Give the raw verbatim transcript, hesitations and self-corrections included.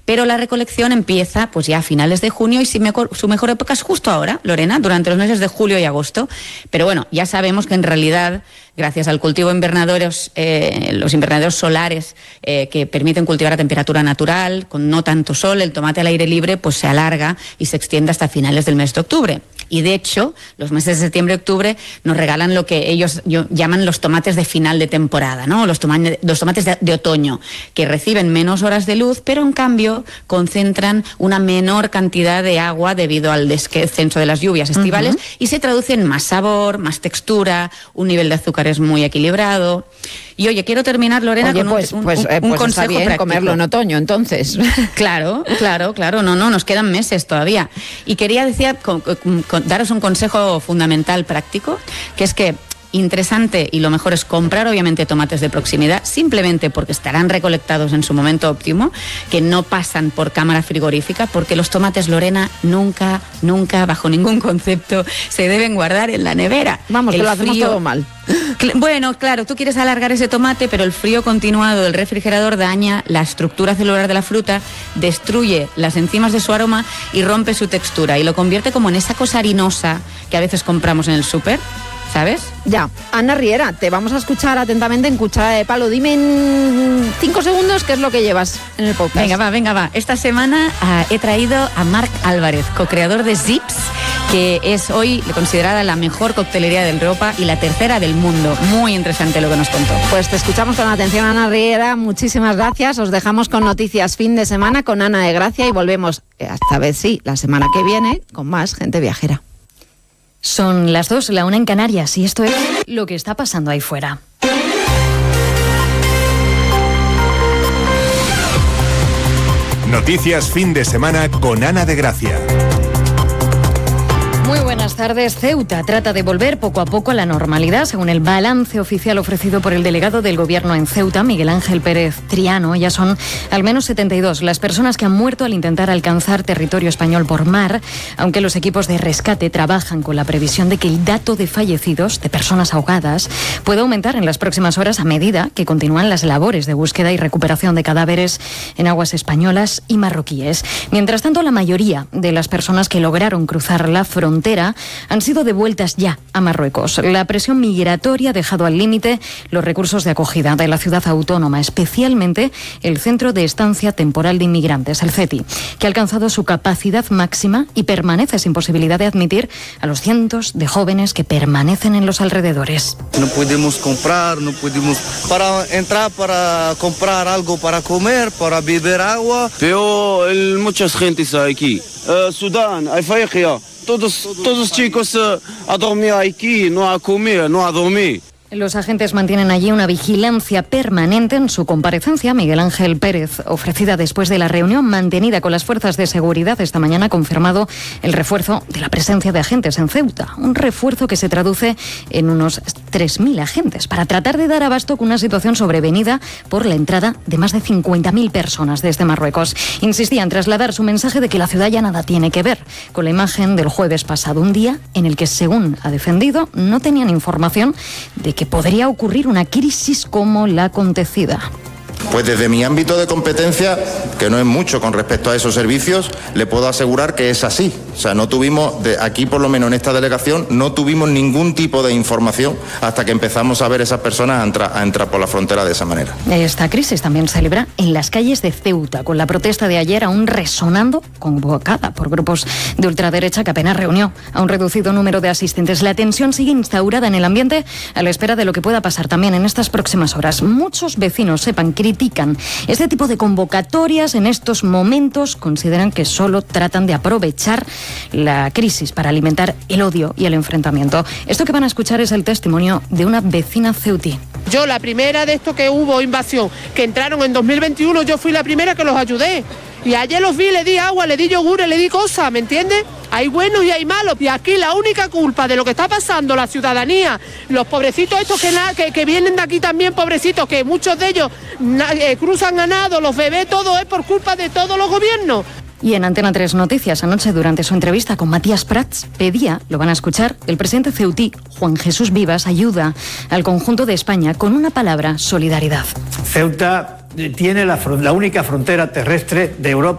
pero la recolección empieza pues ya a finales de junio y si mejor, su mejor época es justo ahora, Lorena, durante los meses de julio y agosto. Pero bueno, ya sabemos que en realidad, gracias al cultivo de invernaderos, eh, los invernaderos solares eh, que permiten cultivar a temperatura natural, con no tanto sol, el tomate al aire libre pues se alarga y se extiende hasta finales del mes de octubre. Y de hecho, los meses de septiembre y octubre nos regalan lo que ellos llaman los tomates de final de temporada, ¿no? Los, toma los tomates de, de otoño, que reciben menos horas de luz, pero en cambio concentran una menor cantidad de agua debido al descenso de las lluvias estivales uh-huh. y se traduce en más sabor, más textura, un nivel de azúcares muy equilibrado. Y oye, quiero terminar, Lorena, oye, con pues, un, pues, un, eh, un pues consejo está bien práctico. Comerlo en otoño, entonces. Claro, claro, claro. No, no, nos quedan meses todavía. Y quería decir, con, con, con, daros un consejo fundamental práctico, que es que interesante y lo mejor es comprar obviamente tomates de proximidad, simplemente porque estarán recolectados en su momento óptimo, que no pasan por cámara frigorífica, porque los tomates, Lorena, nunca, nunca, bajo ningún concepto, se deben guardar en la nevera. Vamos, el que lo hacemos frío... todo mal. Bueno, claro, tú quieres alargar ese tomate, pero el frío continuado del refrigerador daña la estructura celular de la fruta, destruye las enzimas de su aroma y rompe su textura y lo convierte como en esa cosa harinosa que a veces compramos en el súper, ¿sabes? Ya. Ana Riera, te vamos a escuchar atentamente en Cuchara de Palo. Dime en cinco segundos qué es lo que llevas en el podcast. Venga, va, venga, va. Esta semana uh, he traído a Marc Álvarez, co-creador de Zips, que es hoy considerada la mejor coctelería de Europa y la tercera del mundo. Muy interesante lo que nos contó. Pues te escuchamos con atención, Ana Riera. Muchísimas gracias. Os dejamos con noticias fin de semana con Ana de Gracia y volvemos, esta vez sí, la semana que viene, con más Gente Viajera. Son las dos, la una en Canarias, y esto es lo que está pasando ahí fuera. Noticias fin de semana con Ana de Gracia. Muy buenas tardes. Ceuta trata de volver poco a poco a la normalidad, según el balance oficial ofrecido por el delegado del Gobierno en Ceuta, Miguel Ángel Pérez Triano. Ya son al menos setenta y dos las personas que han muerto al intentar alcanzar territorio español por mar, aunque los equipos de rescate trabajan con la previsión de que el dato de fallecidos, de personas ahogadas, puede aumentar en las próximas horas a medida que continúan las labores de búsqueda y recuperación de cadáveres en aguas españolas y marroquíes. Mientras tanto, la mayoría de las personas que lograron cruzar la frontera han sido devueltas ya a Marruecos. La presión migratoria ha dejado al límite los recursos de acogida de la ciudad autónoma, especialmente el Centro de Estancia Temporal de Inmigrantes, el CETI, que ha alcanzado su capacidad máxima y permanece sin posibilidad de admitir a los cientos de jóvenes que permanecen en los alrededores. No podemos comprar, no podemos para entrar, para comprar algo para comer, para beber agua. Pero hay muchas gentes aquí. Uh, Sudán, África. Todos, todos los chicos uh, a dormir aquí, no a comer, no a dormir. Los agentes mantienen allí una vigilancia permanente. En su comparecencia, Miguel Ángel Pérez, ofrecida después de la reunión mantenida con las fuerzas de seguridad esta mañana, ha confirmado el refuerzo de la presencia de agentes en Ceuta. Un refuerzo que se traduce en unos tres mil agentes para tratar de dar abasto con una situación sobrevenida por la entrada de más de cincuenta mil personas desde Marruecos. Insistía en trasladar su mensaje de que la ciudad ya nada tiene que ver con la imagen del jueves pasado, un día en el que, según ha defendido, no tenían información de que podría ocurrir una crisis como la acontecida. Pues desde mi ámbito de competencia, que no es mucho con respecto a esos servicios, le puedo asegurar que es así. O sea, no tuvimos, de aquí por lo menos en esta delegación, no tuvimos ningún tipo de información hasta que empezamos a ver esas personas a entrar, a entrar por la frontera de esa manera. Esta crisis también se libra en las calles de Ceuta, con la protesta de ayer aún resonando, convocada por grupos de ultraderecha que apenas reunió a un reducido número de asistentes. La tensión sigue instaurada en el ambiente a la espera de lo que pueda pasar también en estas próximas horas. Muchos vecinos sepan que critican este tipo de convocatorias en estos momentos, consideran que solo tratan de aprovechar la crisis para alimentar el odio y el enfrentamiento. Esto que van a escuchar es el testimonio de una vecina ceutí. Yo, la primera de esto que hubo invasión, que entraron en dos mil veintiuno, yo fui la primera que los ayudé. Y ayer los vi, le di agua, le di yogur, le di cosas, ¿me entiendes? Hay buenos y hay malos. Y aquí la única culpa de lo que está pasando la ciudadanía, los pobrecitos estos que, na, que, que vienen de aquí también, pobrecitos, que muchos de ellos na, eh, cruzan a nado, los bebés, todo es por culpa de todos los gobiernos. Y en Antena tres Noticias, anoche, durante su entrevista con Matías Prats, pedía, lo van a escuchar, el presidente ceutí, Juan Jesús Vivas, ayuda al conjunto de España con una palabra: solidaridad. Ceuta tiene la, la única frontera terrestre de Europa.